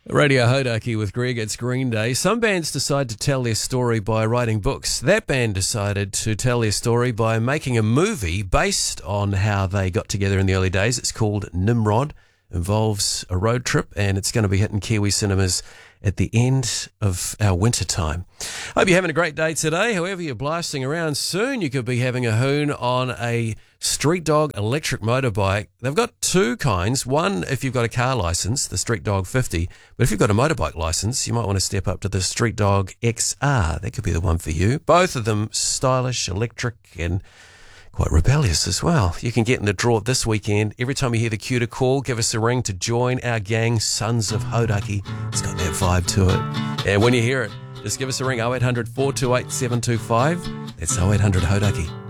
Radio Hodaki with Greg. It's Green Day. Some bands decide to tell their story by writing books. That band decided to tell their story by making a movie based on how they got together in the early days. It's called Nimrod. Involves a road trip, and it's going to be hitting Kiwi cinemas at the end of our winter time. Hope you're having a great day today. However you're blasting around, soon you could be having a hoon on a Street Dog electric motorbike. They've got two kinds. One, if you've got a car license, the Street Dog 50. But if you've got a motorbike license, you might want to step up to the Street Dog XR. That could be the one for you. Both of them stylish, electric, and quite rebellious as well. You can get in the draw this weekend. Every time you hear the cue to call, give us a ring to join our gang, Sons of Hodaki. It's got that vibe to it. And when you hear it, just give us a ring, 0800 428 725. That's 0800 Hodaki.